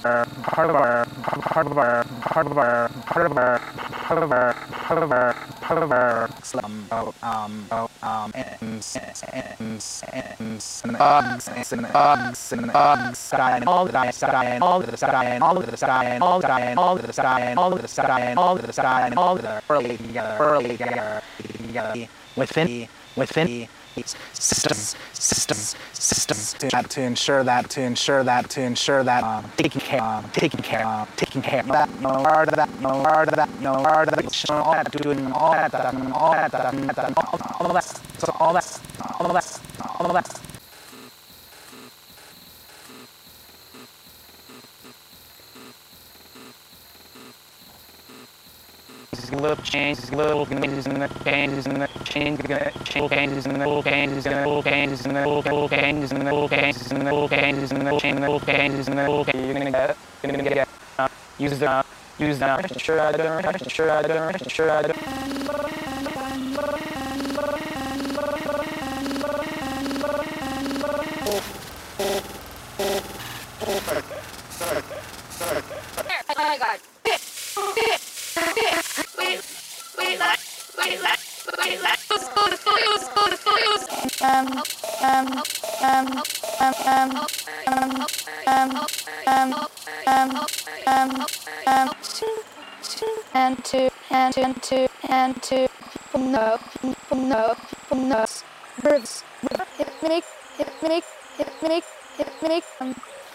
within systems to ensure that taking care of that all that little changes, little changes in the changes in the changes in the changes in the little changes in the little changes in the little changes in the little changes in the little changes in the little changes in the little you're gonna get use the Oh my god. And to no verbs hypnic